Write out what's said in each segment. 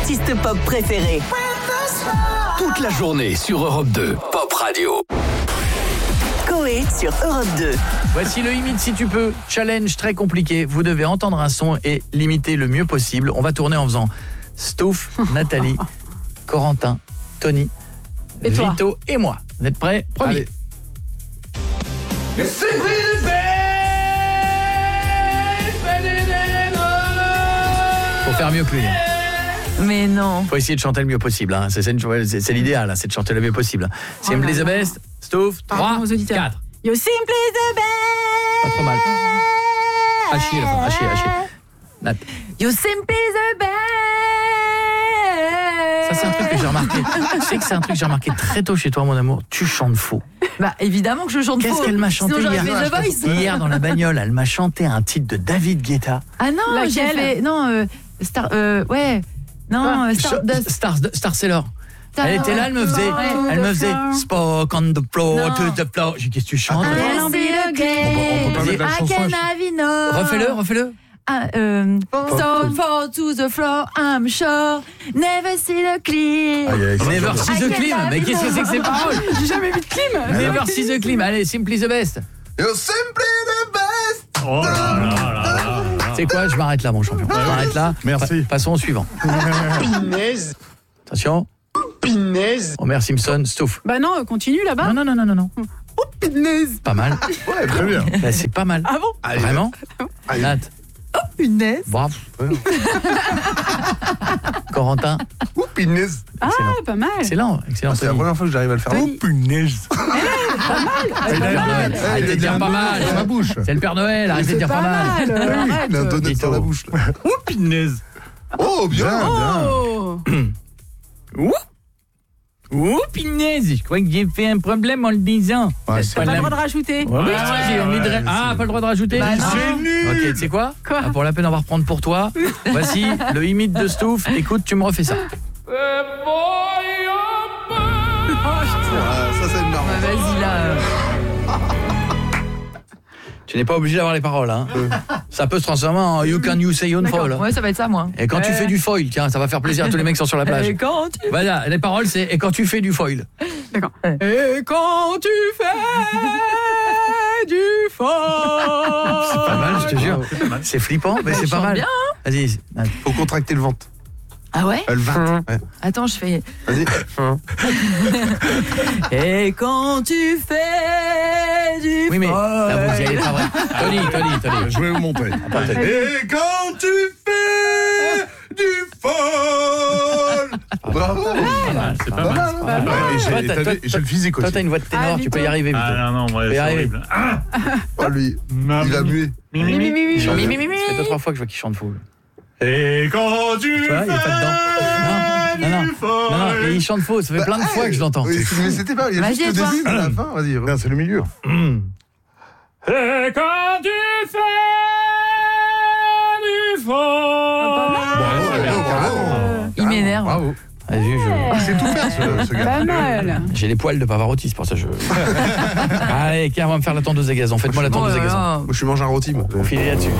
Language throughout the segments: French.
artistes pop préférés. Toute la journée sur Europe 2, Pop Radio. Coé sur Europe 2. Voici le imite si tu peux. Challenge très compliqué. Vous devez entendre un son et l'imiter le mieux possible. On va tourner en faisant Stouff, Nathalie, Corentin, Tony, et Vito et moi. Vous êtes prêts? Premier. Faut faire mieux que lui. Mais non. Faut essayer de chanter le mieux possible. Hein. C'est l'idéal, hein, c'est de chanter le mieux possible. Simply the best. Stouff, 3, 4. You simply the best. Pas trop mal. À chier, la fin. À chier. Nat. You simply the best. Ça, c'est un truc que j'ai remarqué. Tu sais que c'est un truc que j'ai remarqué très tôt chez toi, mon amour. Tu chantes faux. Bah, évidemment que je chante faux. Qu'est-ce qu'elle m'a chanté hier dans la bagnole? Elle m'a chanté un titre de David Guetta. Ah non, j'ai fait... Non, Star... ouais. Non, Star Sailor. Elle était là, elle me faisait Spoke on the floor, to the floor. J'ai dit, qu'est-ce que tu chantes? On peut pas mettre la chanson. Refais-le. So fall to the floor, I'm sure. Never see the clean. Never see the clean. Mais qu'est-ce que c'est que ces paroles? J'ai jamais vu de clim. Never see the clean. Allez, simply the best. You're simply the best. Oh là. C'est quoi? Je m'arrête là, mon champion. Je m'arrête là. Merci. Passons au suivant. Pinaise. Attention. Pinaise. Homer Simpson, Stouff. Bah non, continue là-bas. Non. Oh, punaise. Pas mal. Ouais, très bien. Bah, c'est pas mal. Ah bon? Vraiment? Nat. Oh, punaise. Bravo. Corentin. Pinaise. Ah, pas mal. Excellent. C'est la Tony. première fois que j'arrive à le faire. Tony. Punaise. C'est le Père Noël. Arrêtez de dire pas mal. Dans la bouche. C'est le Père Noël. Arrêtez de dire pas mal. Arrête. Il a un donut dans la bouche. Là. Pinaise. Oh, bien. Oh. Oh, punaise. Je crois que j'ai fait un problème en le disant. Ouais, T'as pas le droit de rajouter. Oui, j'ai envie de... Ah, pas le droit de rajouter? Bah non. C'est nul. Ok, tu sais quoi? Quoi? Pour la peine, on va reprendre pour toi. Voici le imite de Stouff. Écoute, tu me refais ça. Ça, c'est une marrant. Bah, vas-y là. Tu n'es pas obligé d'avoir les paroles, hein. Ça peut se transformer en You Can You Say On Fall. Ouais, ça va être ça, moi. Et quand tu fais du foil, tiens, ça va faire plaisir à tous les mecs qui sont sur la plage. Et quand tu... Voilà, les paroles, c'est et quand tu fais du foil. D'accord. Et quand tu fais du foil. C'est pas mal, je te jure. C'est flippant, mais c'est pas mal. Bien, hein. Vas-y. Faut contracter le ventre. Ah ouais? Le ventre. Ouais. Attends, je fais... Vas-y. Et quand tu fais du Oui, mais foil. là, vous y allez pas vrai. Tony. Je vais vous montrer. Et quand tu fais du folle. Bravo. C'est pas mal. mal. J'ai le physique Toi, aussi. t'as une voix de ténor, tu peux y arriver, Vito. Ah non, moi, Tu peux y c'est arriver. horrible. Oh, lui, il a mué. Mi. Ça fait 2-3 fois que je vois qu'il chante fou. Et quand tu Tu vois, il est pas dedans. Non, et il chante faux, ça fait plein de fois que je l'entends. Oui, mais c'était pas, il y a Vas-y, juste le toi. début, mais la fin, vas-y. Non, c'est le milieu. Et quand tu fais du faux. Il m'énerve. Bravo. Vas-y, C'est tout faire, ce gars. Pas mal. j'ai les poils de Pavarotti, c'est pour ça que je... Allez, on va me faire la tondeuse à gazon. Faites-moi la tondeuse à gazon. Moi, je suis mangé un rôti, moi. On file là-dessus.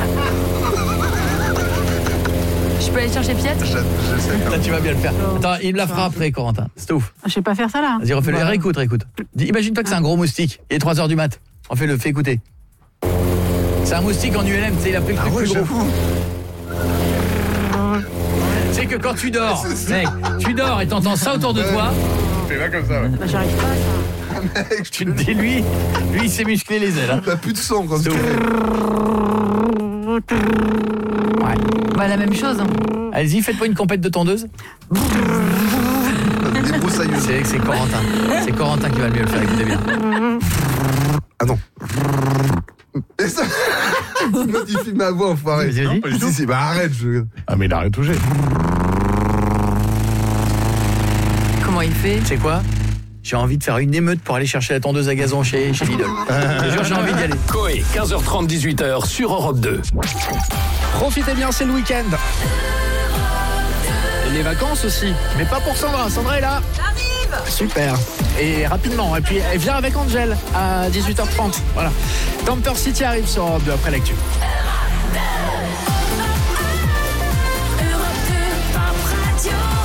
Je peux aller chercher Piette? Je sais. Là, tu vas bien le faire. Attends, il me la fera après, Corentin. C'est ouf. Je sais pas faire ça là. Vas-y, refais-le. Réécoute. Imagine-toi que c'est un gros moustique. Il est 3h du mat. Refais-le, fais écouter. C'est un moustique en ULM, tu sais, il a pris le truc plus gros. j'avoue. Tu sais que quand tu dors, mec, tu dors et t'entends ça autour de toi, Fais là comme ça, ouais. Bah, j'arrive pas à ça. Mec, tu te dis, lui, il s'est musclé les ailes. Hein. t'as plus de sang quand tu C'est fais. Ouais. Bah la même chose. Hein. Allez-y, faites-moi une compète de tondeuse. Débroussailleuse. C'est Corentin. C'est Corentin qui va le mieux le faire, écoutez bien. Ah non. Et ça modifie ma voix, enfoiré. Vas-y. Si, bah arrête. Ah, mais il a rien touché. Comment il fait? Tu sais quoi? J'ai envie de faire une émeute pour aller chercher la tondeuse à gazon chez Lidl. Je te jure, j'ai envie d'y aller. Coé, 15h30, 18h sur Europe 2. Profitez bien, c'est le week-end. Et les vacances aussi. Mais pas pour Sandra. Sandra est là. J'arrive. Super. Et rapidement. Et puis elle vient avec Angel à 18h30. Voilà. Camper City arrive sur Europe 2 après l'actu. Europe 2, Pop Radio.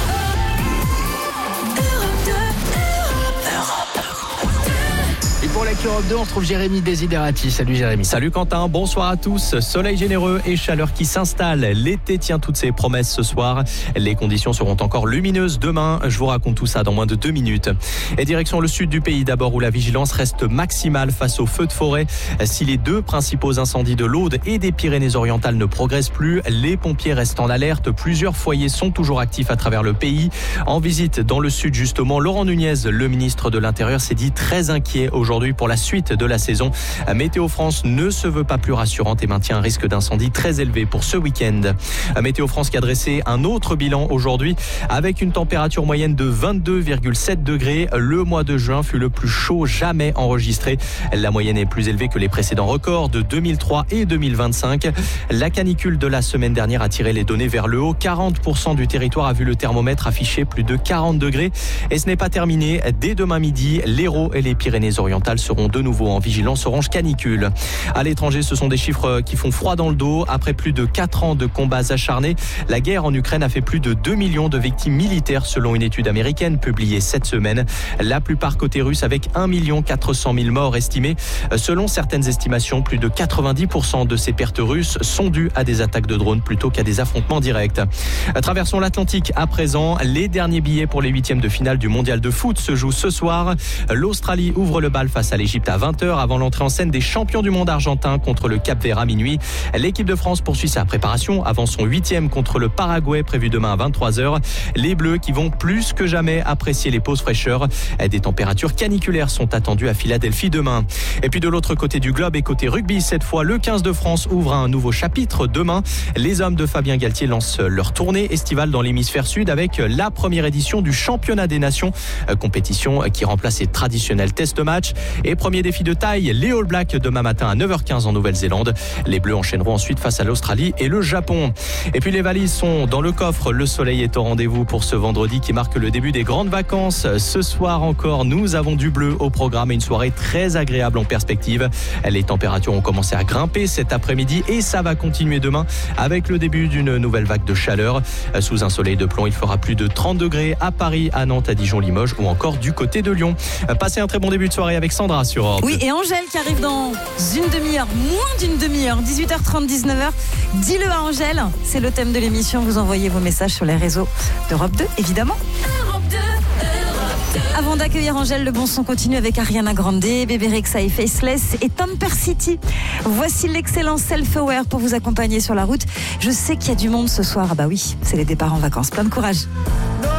Europe 2. On retrouve Jérémy Desiderati. Salut Jérémy. Salut Quentin, bonsoir à tous. Soleil généreux et chaleur qui s'installe. L'été tient toutes ses promesses ce soir. Les conditions seront encore lumineuses demain. Je vous raconte tout ça dans moins de 2 minutes. Et direction le sud du pays d'abord, où la vigilance reste maximale face aux feux de forêt. Si les 2 principaux incendies de l'Aude et des Pyrénées-Orientales ne progressent plus, les pompiers restent en alerte. Plusieurs foyers sont toujours actifs à travers le pays. En visite dans le sud justement, Laurent Nunez, le ministre de l'Intérieur, s'est dit très inquiet aujourd'hui pour la suite de la saison. Météo France ne se veut pas plus rassurante et maintient un risque d'incendie très élevé pour ce week-end. Météo France qui a dressé un autre bilan aujourd'hui avec une température moyenne de 22,7 degrés. Le mois de juin fut le plus chaud jamais enregistré. La moyenne est plus élevée que les précédents records de 2003 et 2025. La canicule de la semaine dernière a tiré les données vers le haut. 40% du territoire a vu le thermomètre afficher plus de 40 degrés. Et ce n'est pas terminé. Dès demain midi, l'Hérault et les Pyrénées-Orientales seront de nouveau en vigilance orange canicule. À l'étranger, ce sont des chiffres qui font froid dans le dos. Après plus de 4 ans de combats acharnés, la guerre en Ukraine a fait plus de 2 millions de victimes militaires selon une étude américaine publiée cette semaine. La plupart côté russe avec 1 400 000 morts estimés. Selon certaines estimations, plus de 90% de ces pertes russes sont dues à des attaques de drones plutôt qu'à des affrontements directs. Traversons l'Atlantique à présent. Les derniers billets pour les 8e de finale du mondial de foot se jouent ce soir. L'Australie ouvre le bal face à l'Égypte à 20h avant l'entrée en scène des champions du monde argentins contre le Cap-Vert à minuit. L'équipe de France poursuit sa préparation avant son 8e contre le Paraguay prévu demain à 23h. Les Bleus qui vont plus que jamais apprécier les pauses fraîcheurs. Des températures caniculaires sont attendues à Philadelphie demain. Et puis de l'autre côté du globe et côté rugby, cette fois, le 15 de France ouvre un nouveau chapitre demain. Les hommes de Fabien Galtier lancent leur tournée estivale dans l'hémisphère sud avec la première édition du championnat des nations. Compétition qui remplace les traditionnels test match. Et premier défi de taille, les All Blacks demain matin à 9h15 en Nouvelle-Zélande. Les Bleus enchaîneront ensuite face à l'Australie et le Japon. Et puis les valises sont dans le coffre. Le soleil est au rendez-vous pour ce vendredi qui marque le début des grandes vacances. Ce soir encore, nous avons du bleu au programme et une soirée très agréable en perspective. Les températures ont commencé à grimper cet après-midi et ça va continuer demain avec le début d'une nouvelle vague de chaleur. Sous un soleil de plomb, il fera plus de 30 degrés à Paris, à Nantes, à Dijon, Limoges ou encore du côté de Lyon. Passez un très bon début de soirée avec Sandra sur Europe 2. Oui, et Angèle qui arrive dans une demi-heure, moins d'une demi-heure, 18h30, 19h. Dis-le à Angèle, c'est le thème de l'émission. Vous envoyez vos messages sur les réseaux d'Europe 2, évidemment. Avant d'accueillir Angèle, le bon son continue avec Ariana Grande, Bébé Rexha et Faceless et Tamper City. Voici l'excellent Self-Aware pour vous accompagner sur la route. Je sais qu'il y a du monde ce soir. Ah bah oui, c'est les départs en vacances. Plein de courage.